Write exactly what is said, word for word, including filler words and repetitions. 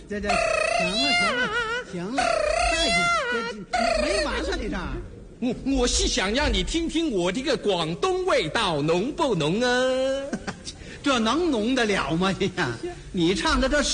这这行了行了行了，太这这没完了你这。 我我是想让你听听我这个广东味道浓不浓啊？ 这能浓得了吗？你呀，你唱的这是。